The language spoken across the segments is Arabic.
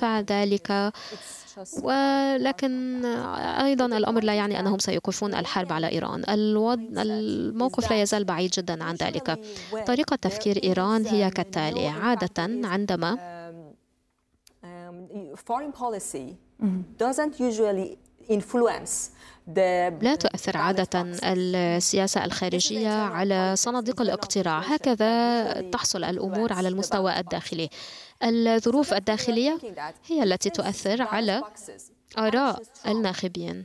دفع ذلك، ولكن أيضا الأمر لا يعني أنهم سيوقفون الحرب على إيران. الموقف لا يزال بعيد جدا عن ذلك. طريقة تفكير إيران هي كالتالي: عادة عندما لا تؤثر عادة السياسة الخارجية على صناديق الاقتراع، هكذا تحصل الأمور على المستوى الداخلي. الظروف الداخلية هي التي تؤثر على آراء الناخبين،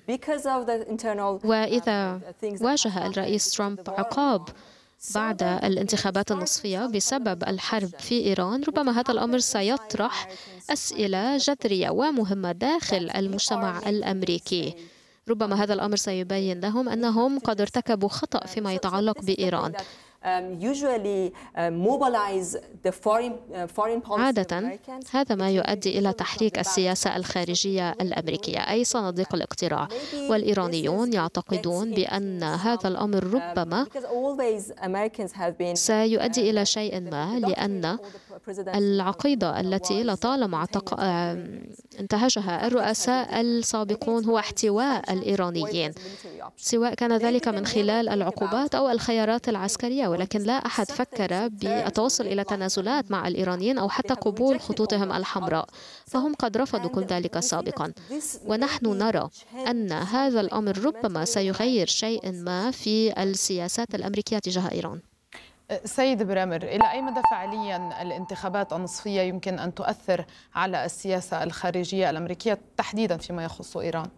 وإذا واجه الرئيس ترامب عقاب بعد الانتخابات النصفية بسبب الحرب في إيران، ربما هذا الأمر سيطرح أسئلة جذرية ومهمة داخل المجتمع الأمريكي. ربما هذا الأمر سيبين لهم أنهم قد ارتكبوا خطأ فيما يتعلق بإيران. عادة هذا ما يؤدي إلى تحريك السياسة الخارجية الأمريكية، أي صناديق الاقتراع، والإيرانيون يعتقدون بأن هذا الأمر ربما سيؤدي إلى شيء ما، لأن العقيدة التي لطالما انتهجها الرؤساء السابقون هو احتواء الإيرانيين، سواء كان ذلك من خلال العقوبات أو الخيارات العسكرية، ولكن لا أحد فكر بالتوصل إلى تنازلات مع الإيرانيين أو حتى قبول خطوطهم الحمراء، فهم قد رفضوا كل ذلك سابقا. ونحن نرى أن هذا الأمر ربما سيغير شيء ما في السياسات الأمريكية تجاه إيران. سيد برامر، إلى أي مدى فعليا الانتخابات النصفية يمكن أن تؤثر على السياسة الخارجية الأمريكية تحديدا فيما يخص إيران؟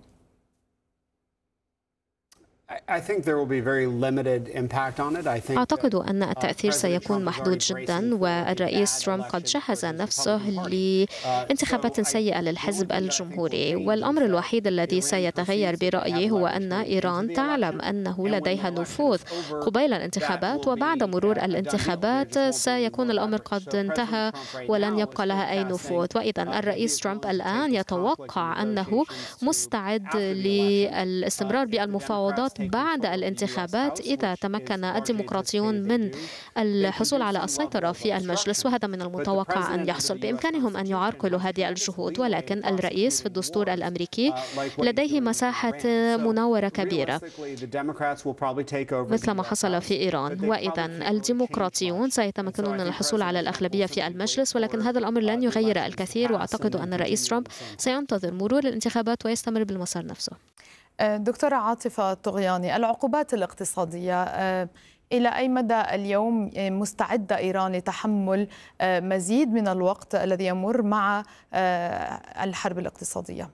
أعتقد أن التأثير سيكون محدود جدا، والرئيس ترامب قد جهز نفسه لانتخابات سيئة للحزب الجمهوري، والأمر الوحيد الذي سيتغير برأيي هو أن إيران تعلم أنه لديها نفوذ قبيل الانتخابات، وبعد مرور الانتخابات سيكون الأمر قد انتهى ولن يبقى لها أي نفوذ. وإذا الرئيس ترامب الآن يتوقع أنه مستعد للاستمرار بالمفاوضات بعد الانتخابات إذا تمكن الديمقراطيون من الحصول على السيطرة في المجلس، وهذا من المتوقع أن يحصل. بإمكانهم أن يعرقلوا هذه الجهود، ولكن الرئيس في الدستور الأمريكي لديه مساحة مناورة كبيرة مثل ما حصل في إيران، وإذا الديمقراطيون سيتمكنون من الحصول على الأغلبية في المجلس، ولكن هذا الأمر لن يغير الكثير، وأعتقد أن الرئيس ترامب سينتظر مرور الانتخابات ويستمر بالمسار نفسه. دكتورة عاطفة طغياني، العقوبات الاقتصادية إلى أي مدى اليوم مستعدة إيران لتحمل مزيد من الوقت الذي يمر مع الحرب الاقتصادية؟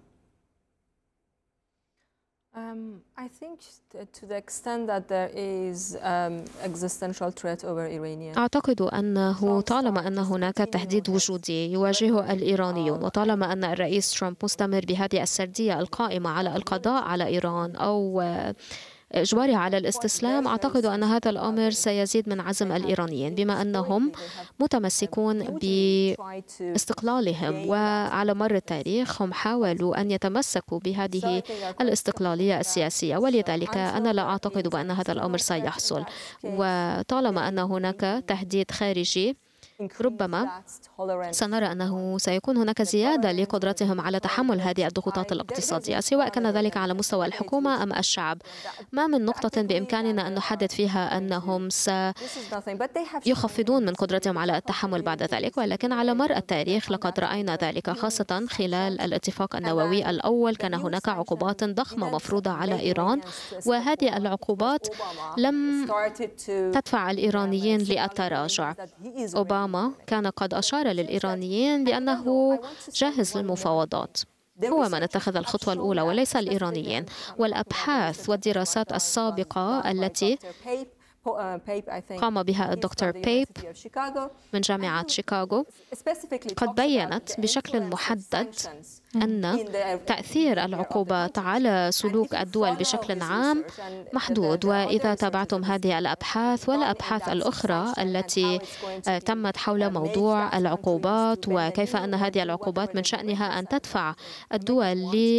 أعتقد أنه طالما أن هناك تهديد وجودي يواجهه الإيرانيون، وطالما أن الرئيس ترامب مستمر بهذه السردية القائمة على القضاء على إيران أو إجبارها على الاستسلام، أعتقد أن هذا الأمر سيزيد من عزم الإيرانيين، بما أنهم متمسكون باستقلالهم، وعلى مر التاريخ هم حاولوا أن يتمسكوا بهذه الاستقلالية السياسية، ولذلك أنا لا أعتقد بأن هذا الأمر سيحصل. وطالما أن هناك تهديد خارجي، ربما سنرى أنه سيكون هناك زيادة لقدرتهم على تحمل هذه الضغوطات الاقتصادية، سواء كان ذلك على مستوى الحكومة أم الشعب. ما من نقطة بإمكاننا أن نحدد فيها أنهم سيخفضون من قدرتهم على التحمل بعد ذلك، ولكن على مر التاريخ لقد رأينا ذلك، خاصة خلال الاتفاق النووي الأول كان هناك عقوبات ضخمة مفروضة على إيران، وهذه العقوبات لم تدفع الإيرانيين للتراجع. أوباما كان قد أشار للإيرانيين بأنه جاهز للمفاوضات، هو من اتخذ الخطوة الأولى وليس الإيرانيين. والأبحاث والدراسات السابقة التي قام بها الدكتور بيب من جامعة شيكاغو قد بيّنت بشكل محدد أن تأثير العقوبات على سلوك الدول بشكل عام محدود. وإذا تابعتم هذه الأبحاث والأبحاث الأخرى التي تمت حول موضوع العقوبات وكيف أن هذه العقوبات من شأنها أن تدفع الدول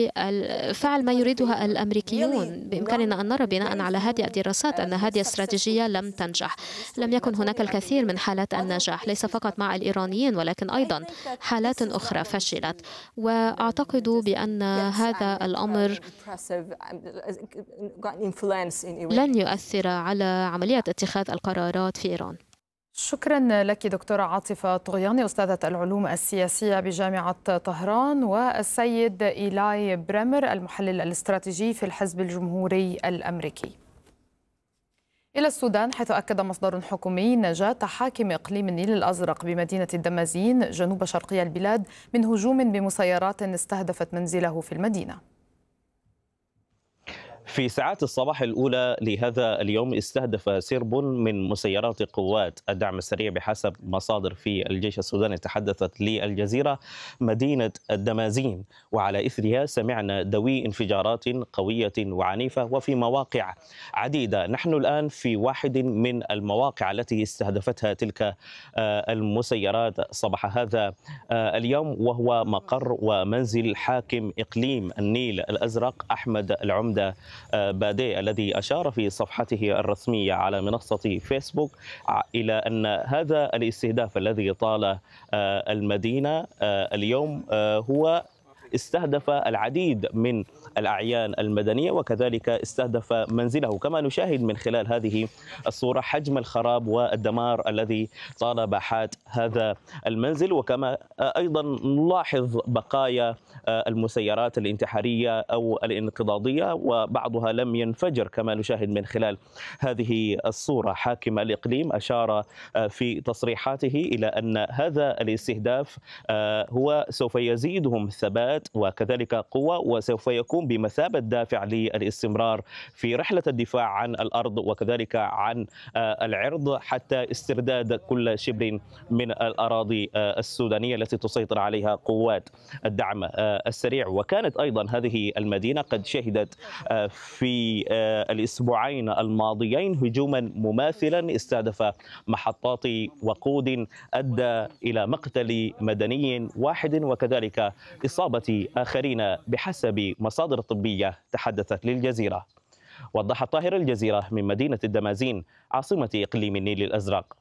لفعل ما يريدها الأمريكيون، بإمكاننا أن نرى بناء على هذه الدراسات أن هذه استراتيجية الاقتصادية لم تنجح. لم يكن هناك الكثير من حالات النجاح، ليس فقط مع الإيرانيين ولكن أيضا حالات أخرى فشلت. وأعتقد بأن هذا الأمر لن يؤثر على عملية اتخاذ القرارات في إيران. شكرا لك دكتورة عاطفة طغياني، أستاذة العلوم السياسية بجامعة طهران، والسيد إيلاي بريمر المحلل الاستراتيجي في الحزب الجمهوري الأمريكي. إلى السودان، حيث أكد مصدر حكومي نجاة حاكم إقليم النيل الأزرق بمدينة الدمازين جنوب شرقي البلاد من هجوم بمسيرات استهدفت منزله في المدينة. في ساعات الصباح الأولى لهذا اليوم استهدف سرب من مسيرات قوات الدعم السريع بحسب مصادر في الجيش السوداني تحدثت للجزيرة مدينة الدمازين، وعلى إثرها سمعنا دوي انفجارات قوية وعنيفة وفي مواقع عديدة. نحن الآن في واحد من المواقع التي استهدفتها تلك المسيرات صباح هذا اليوم، وهو مقر ومنزل حاكم إقليم النيل الأزرق أحمد العمدة بادي، الذي أشار في صفحته الرسمية على منصة فيسبوك إلى أن هذا الاستهداف الذي طال المدينة اليوم هو استهدف العديد من الأعيان المدنية وكذلك استهدف منزله. كما نشاهد من خلال هذه الصورة حجم الخراب والدمار الذي طال باحات هذا المنزل، وكما أيضا نلاحظ بقايا المسيرات الانتحارية أو الانقضاضية وبعضها لم ينفجر كما نشاهد من خلال هذه الصورة. حاكم الإقليم أشار في تصريحاته إلى أن هذا الاستهداف هو سوف يزيدهم ثبات وكذلك قوة، وسوف يكون بمثابة دافع للاستمرار في رحلة الدفاع عن الأرض وكذلك عن العرض حتى استرداد كل شبر من الأراضي السودانية التي تسيطر عليها قوات الدعم السريع. وكانت أيضا هذه المدينة قد شهدت في الأسبوعين الماضيين هجوما مماثلا استهدف محطات وقود أدى إلى مقتل مدني واحد وكذلك إصابة آخرين بحسب مصادر طبية تحدثت للجزيرة. وضح طاهر، الجزيرة، من مدينة الدمازين عاصمة إقليم النيل الأزرق.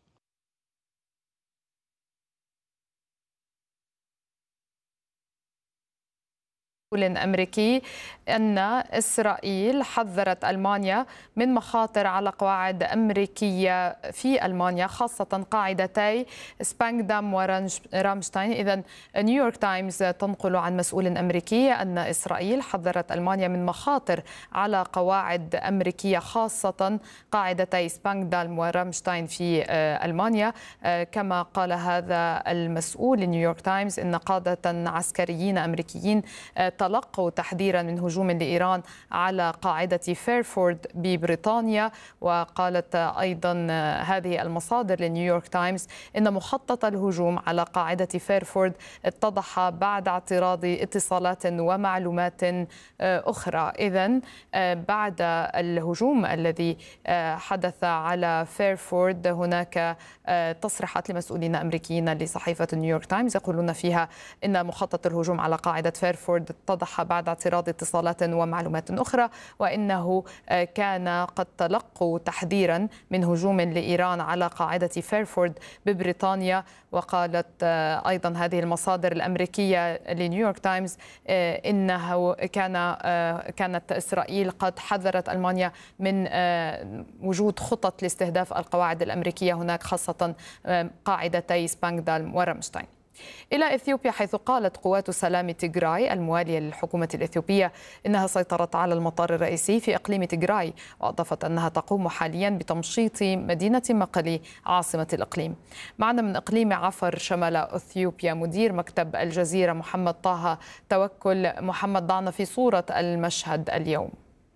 أمريكي أن إسرائيل حذرت ألمانيا من مخاطر على قواعد أمريكية في ألمانيا، خاصة قاعدتي سبانغدام ورامشتاين. إذن نيويورك تايمز تنقل عن مسؤول أمريكي أن إسرائيل حذرت ألمانيا من مخاطر على قواعد أمريكية، خاصة قاعدتي سبانغدام ورامشتاين في ألمانيا. كما قال هذا المسؤول لنيويورك تايمز إن قادة عسكريين أمريكيين تلقوا تحذيرا من هجوم لإيران على قاعدة فيرفورد ببريطانيا. وقالت أيضا هذه المصادر لنيويورك تايمز إن مخطط الهجوم على قاعدة فيرفورد اتضح بعد اعتراض اتصالات ومعلومات أخرى. إذن بعد الهجوم الذي حدث على فيرفورد هناك تصريحات لمسؤولين أمريكيين لصحيفة نيويورك تايمز يقولون فيها إن مخطط الهجوم على قاعدة فيرفورد اتضح بعد اعتراض اتصالات ومعلومات أخرى، وإنه كان قد تلقوا تحذيرا من هجوم لإيران على قاعدة فيرفورد ببريطانيا. وقالت أيضا هذه المصادر الأمريكية لنيويورك تايمز إنه كانت إسرائيل قد حذرت ألمانيا من وجود خطط لاستهداف القواعد الأمريكية هناك، خاصة قاعدتي سبانغدام ورامشتاين. إلى إثيوبيا، حيث قالت قوات سلام تيغراي الموالية للحكومة الإثيوبية إنها سيطرت على المطار الرئيسي في إقليم تيغراي، وأضافت أنها تقوم حاليا بتمشيط مدينة مقلي عاصمة الإقليم. معنا من إقليم عفر شمال إثيوبيا مدير مكتب الجزيرة محمد طه توكل. محمد، ضعنا في صورة المشهد اليوم.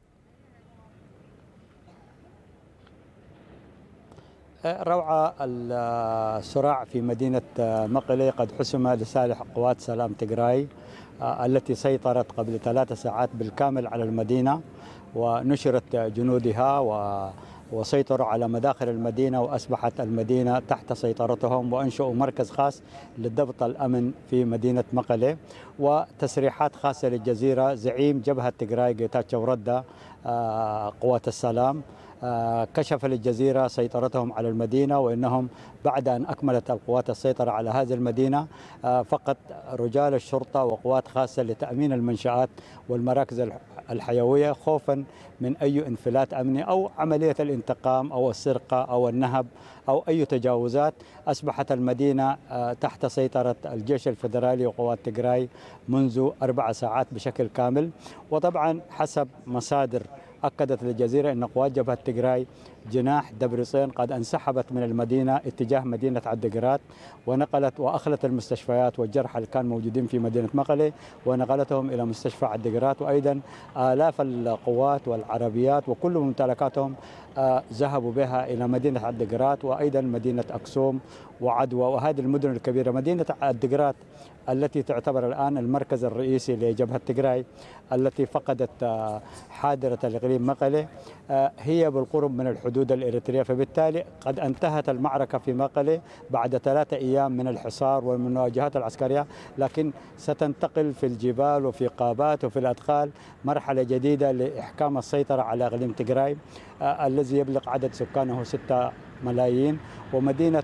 روعة الصراع في مدينة مقلي قد حسم لصالح قوات سلام تيغراي التي سيطرت قبل 3 ساعات بالكامل على المدينة، ونشرت جنودها وسيطروا على مداخل المدينة، وأصبحت المدينة تحت سيطرتهم، وأنشأوا مركز خاص لضبط الأمن في مدينة مقلي. وتسريحات خاصة للجزيرة، زعيم جبهة تيغراي جيتاتشو ردا قوات السلام كشف للجزيرة سيطرتهم على المدينة، وإنهم بعد أن أكملت القوات السيطرة على هذه المدينة فقط رجال الشرطة وقوات خاصة لتأمين المنشآت والمراكز الحيوية خوفا من أي انفلات أمني أو عملية الانتقام أو السرقة أو النهب أو أي تجاوزات. أصبحت المدينة تحت سيطرة الجيش الفيدرالي وقوات تيغراي منذ 4 ساعات بشكل كامل. وطبعا حسب مصادر أكدت للجزيرة أن قوات جبهة تيغراي جناح دبريسين قد انسحبت من المدينة اتجاه مدينة عدقرات، ونقلت وأخلت المستشفيات والجرحى اللي كانوا موجودين في مدينة مقلة ونقلتهم إلى مستشفى عدقرات. وأيضا آلاف القوات والعربيات وكل ممتلكاتهم ذهبوا بها إلى مدينة عدقرات وأيضا مدينة أكسوم وعدوى وهذه المدن الكبيرة. مدينة عدقرات التي تعتبر الآن المركز الرئيسي لجبهة تيغراي التي فقدت حاضرة الإقليم مقلة هي بالقرب من الحدود الإريترية، فبالتالي قد انتهت المعركة في مقلة بعد 3 أيام من الحصار ومن المواجهات العسكرية، لكن ستنتقل في الجبال وفي قابات وفي الأدخال مرحلة جديدة لإحكام السيطرة على إقليم تيغراي الذي يبلغ عدد سكانه 6 ملايين، ومدينة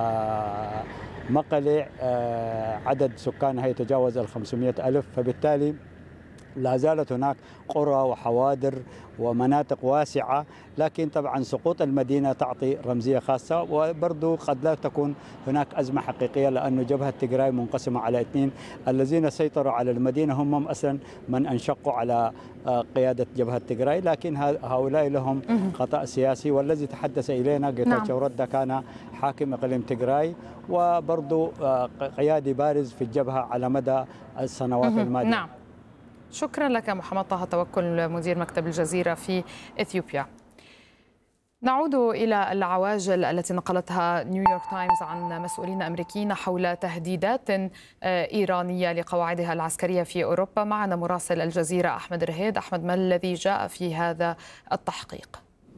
مقلة عدد سكانها يتجاوز 500 ألف. فبالتالي لا زالت هناك قرى وحوادر ومناطق واسعة، لكن طبعا سقوط المدينة تعطي رمزية خاصة، وبرضو قد لا تكون هناك أزمة حقيقية لأن جبهة تيغراي منقسمة على 2. الذين سيطروا على المدينة هم أصلا من أنشقوا على قيادة جبهة تيغراي، لكن هؤلاء لهم خطأ سياسي. والذي تحدث إلينا جيتاتشو ردا كان حاكم إقليم تيغراي وبرضو قيادي بارز في الجبهة على مدى السنوات الماضية. نعم. شكرا لك محمد طه توكل مدير مكتب الجزيرة في إثيوبيا. نعود إلى العواجل التي نقلتها نيويورك تايمز عن مسؤولين أمريكيين حول تهديدات إيرانية لقواعدها العسكرية في أوروبا. معنا مراسل الجزيرة أحمد رهيد. أحمد، ما الذي جاء في هذا التحقيق؟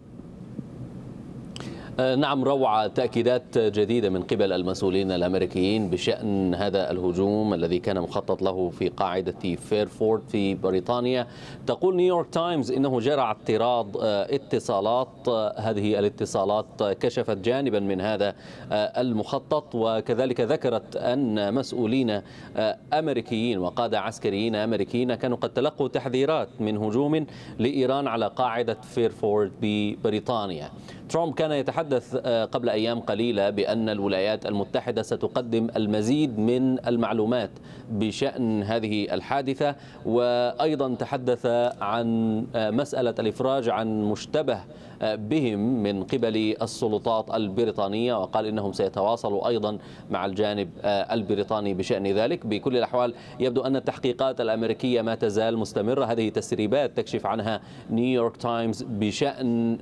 نعم روعة، تأكيدات جديدة من قبل المسؤولين الأمريكيين بشأن هذا الهجوم الذي كان مخطط له في قاعدة فيرفورد في بريطانيا. تقول نيويورك تايمز إنه جرى اعتراض اتصالات، هذه الاتصالات كشفت جانبا من هذا المخطط، وكذلك ذكرت أن مسؤولين أمريكيين وقادة عسكريين أمريكيين كانوا قد تلقوا تحذيرات من هجوم لإيران على قاعدة فيرفورد ببريطانيا. ترامب كان يتحدث قبل أيام قليلة بأن الولايات المتحدة ستقدم المزيد من المعلومات بشأن هذه الحادثة، وأيضا تحدث عن مسألة الإفراج عن مشتبه بهم من قبل السلطات البريطانية، وقال إنهم سيتواصلوا أيضا مع الجانب البريطاني بشأن ذلك. بكل الأحوال يبدو أن التحقيقات الأمريكية ما تزال مستمرة. هذه تسريبات تكشف عنها نيويورك تايمز بشأن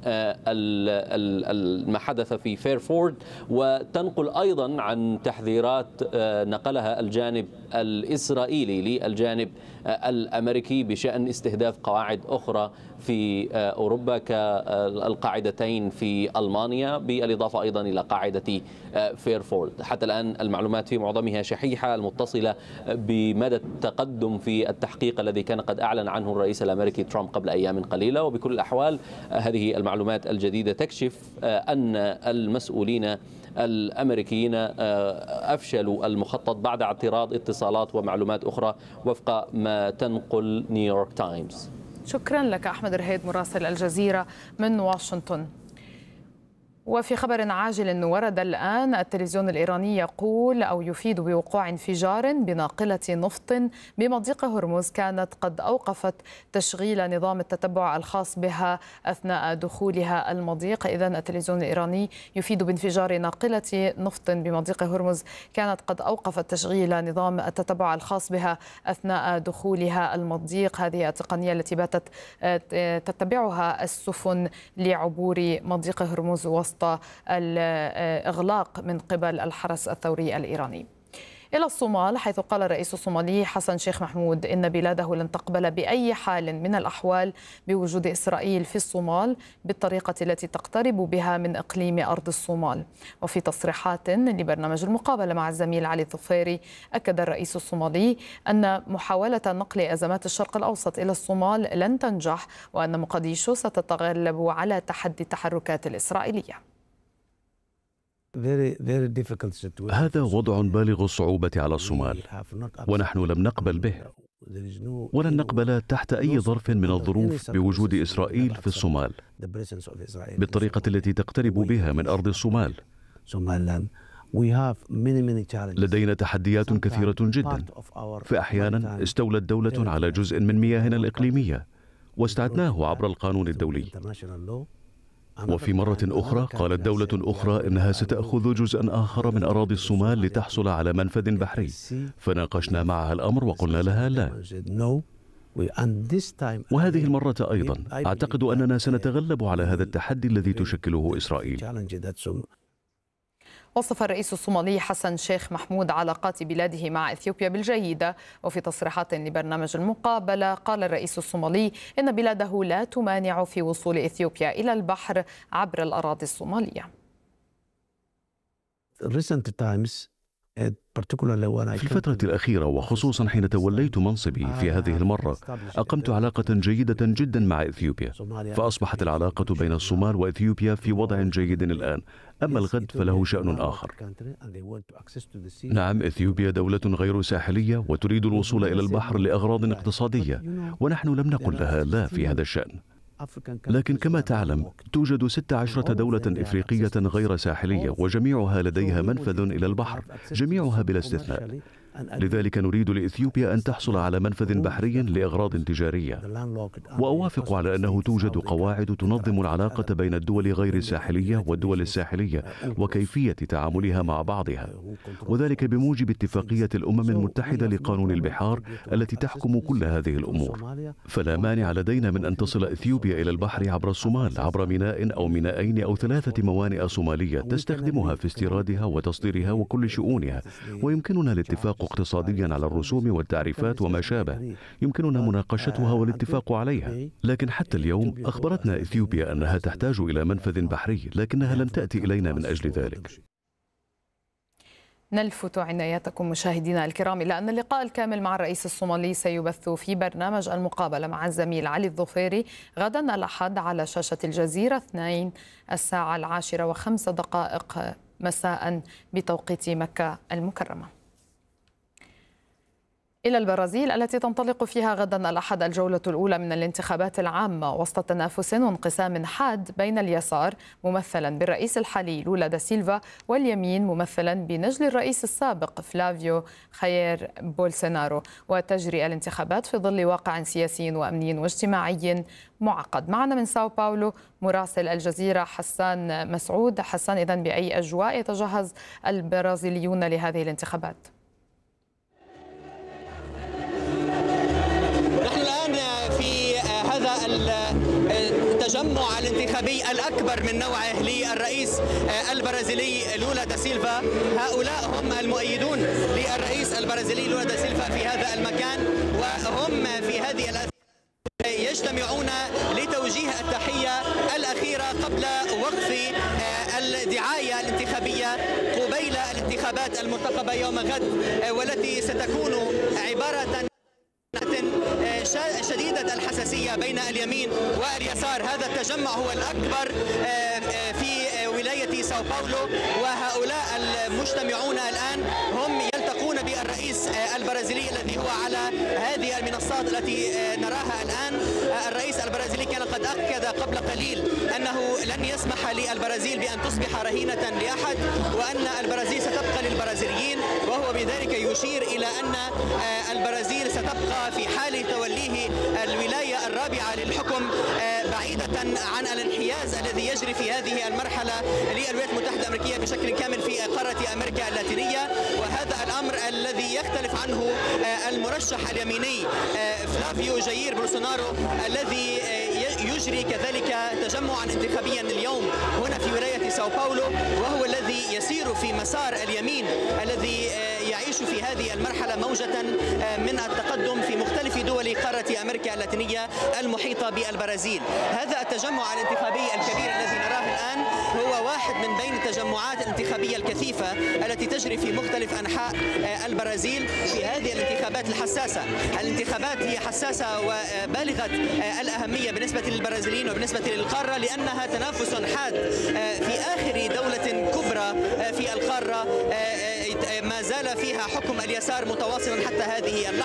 ما حدث في فيرفورد، وتنقل أيضا عن تحذيرات نقلها الجانب الإسرائيلي للجانب الأمريكي بشأن استهداف قواعد أخرى في أوروبا كالقاعدتين في ألمانيا، بالإضافة أيضا إلى قاعدة فيرفورد. حتى الآن المعلومات في معظمها شحيحة المتصلة بمدى التقدم في التحقيق الذي كان قد أعلن عنه الرئيس الأمريكي ترامب قبل أيام قليلة. وبكل الأحوال هذه المعلومات الجديدة تكشف أن المسؤولين الأمريكيين أفشلوا المخطط بعد اعتراض اتصالات ومعلومات أخرى وفق ما تنقل نيويورك تايمز. شكرا لك أحمد رهيد مراسل الجزيرة من واشنطن. وفي خبر عاجل ورد الآن التلفزيون الإيراني يقول أو يفيد بوقوع انفجار بناقلة نفط بمضيق هرمز كانت قد أوقفت تشغيل نظام التتبع الخاص بها أثناء دخولها المضيق. إذن التلفزيون الإيراني يفيد بانفجار ناقلة نفط بمضيق هرمز كانت قد أوقفت تشغيل نظام التتبع الخاص بها أثناء دخولها المضيق. هذه التقنية التي باتت تتبعها السفن لعبور مضيق هرمز وسط الإغلاق من قبل الحرس الثوري الإيراني. إلى الصومال، حيث قال الرئيس الصومالي حسن شيخ محمود إن بلاده لن تقبل بأي حال من الأحوال بوجود إسرائيل في الصومال بالطريقة التي تقترب بها من إقليم أرض الصومال. وفي تصريحات لبرنامج المقابلة مع الزميل علي الظفيري، أكد الرئيس الصومالي أن محاولة نقل أزمات الشرق الأوسط إلى الصومال لن تنجح، وأن مقديشو ستتغلب على تحدي التحركات الإسرائيلية. هذا وضع بالغ الصعوبة على الصومال، ونحن لم نقبل به، ولن نقبل تحت أي ظرف من الظروف بوجود إسرائيل في الصومال بالطريقة التي تقترب بها من أرض الصومال. لدينا تحديات كثيرة جدا، فأحيانا استولت دولة على جزء من مياهنا الإقليمية واستعدناه عبر القانون الدولي، وفي مرة أخرى قالت دولة أخرى إنها ستأخذ جزءا آخر من أراضي الصومال لتحصل على منفذ بحري، فناقشنا معها الأمر وقلنا لها لا. وهذه المرة أيضا أعتقد أننا سنتغلب على هذا التحدي الذي تشكله إسرائيل. وصف الرئيس الصومالي حسن شيخ محمود علاقات بلاده مع إثيوبيا بالجيدة. وفي تصريحات لبرنامج المقابلة، قال الرئيس الصومالي إن بلاده لا تمانع في وصول إثيوبيا إلى البحر عبر الأراضي الصومالية. في الفترة الأخيرة، وخصوصا حين توليت منصبي في هذه المرة، أقمت علاقة جيدة جدا مع إثيوبيا، فأصبحت العلاقة بين الصومال وإثيوبيا في وضع جيد الآن. أما الغد فله شأن آخر. نعم، إثيوبيا دولة غير ساحلية وتريد الوصول إلى البحر لأغراض اقتصادية، ونحن لم نقل لها لا في هذا الشأن. لكن كما تعلم، توجد 16 دولة إفريقية غير ساحلية، وجميعها لديها منفذ إلى البحر، جميعها بلا استثناء. لذلك نريد لإثيوبيا أن تحصل على منفذ بحري لأغراض تجارية. وأوافق على أنه توجد قواعد تنظم العلاقة بين الدول غير الساحلية والدول الساحلية وكيفية تعاملها مع بعضها، وذلك بموجب اتفاقية الأمم المتحدة لقانون البحار التي تحكم كل هذه الأمور. فلا مانع لدينا من أن تصل إثيوبيا إلى البحر عبر الصومال، عبر ميناء أو مينائين أو 3 موانئ صومالية تستخدمها في استيرادها وتصديرها وكل شؤونها، ويمكننا الاتفاق اقتصاديا على الرسوم والتعريفات وما شابه، يمكننا مناقشتها والاتفاق عليها. لكن حتى اليوم أخبرتنا إثيوبيا أنها تحتاج إلى منفذ بحري، لكنها لم تأتي إلينا من أجل ذلك. نلفت عناياتكم مشاهدينا الكرام إلى أن اللقاء الكامل مع الرئيس الصومالي سيبث في برنامج المقابلة مع الزميل علي الظفيري غدا الأحد على شاشة الجزيرة 2 الساعة 10:05 مساء بتوقيت مكة المكرمة. إلى البرازيل التي تنطلق فيها غدا الأحد الجولة الأولى من الانتخابات العامة وسط تنافس وانقسام حاد بين اليسار ممثلا بالرئيس الحالي لولا دا سيلفا واليمين ممثلا بنجل الرئيس السابق فلافيو خير بولسونارو. وتجري الانتخابات في ظل واقع سياسي وأمني واجتماعي معقد. معنا من ساو باولو مراسل الجزيرة حسان مسعود. حسان، إذن بأي أجواء يتجهز البرازيليون لهذه الانتخابات؟ التجمع الانتخابي الأكبر من نوعه للرئيس البرازيلي لولا دا سيلفا. هؤلاء هم المؤيدون للرئيس البرازيلي لولا دا سيلفا في هذا المكان، وهم في هذه يجتمعون لتوجيه التحية الأخيرة قبل وقف الدعاية الانتخابية قبيل الانتخابات المرتقبة يوم غد، والتي ستكون عبارة شديدة الحساسية بين اليمين واليسار. هذا التجمع هو الأكبر في ولاية ساو باولو، وهؤلاء المجتمعون الآن هم يلتقون بالرئيس البرازيلي الذي هو على هذه المنصات التي نراها الآن. الرئيس البرازيلي كان قد أكد قبل قليل أنه لن يسمح للبرازيل بأن تصبح رهينة لأحد، وأن البرازيل ستبقى للبرازيليين، وهو بذلك يشير إلى أن البرازيل ستبقى في حال توليه الولاية الرابعة للحكم بعيدة عن الانحياز الذي يجري في هذه المرحلة للولايات المتحدة الأمريكية بشكل كامل في قارة أمريكا اللاتينية. وهذا الأمر الذي يختلف عنه المرشح اليميني فلافيو جاير بولسونارو الذي يجري كذلك تجمعا انتخابيا اليوم هنا في ولاية ساو باولو، وهو الذي يسير في مسار اليمين الذي يعيش في هذه المرحلة موجة من التقدم في مختلف دول قارة أمريكا اللاتينية المحيطة بالبرازيل. هذا التجمع الانتخابي الكبير الذي نراه الآن هو واحد من بين التجمعات الانتخابية الكثيفة التي تجري في مختلف أنحاء البرازيل في هذه الانتخابات الحساسة. الانتخابات هي حساسة وبالغة الأهمية بالنسبة للبرازيليين وبالنسبة للقارة، لأنها تنافس حاد في آخر دولة كبرى في القارة ما زال فيها حكم اليسار متواصلا حتى هذه اللحظة.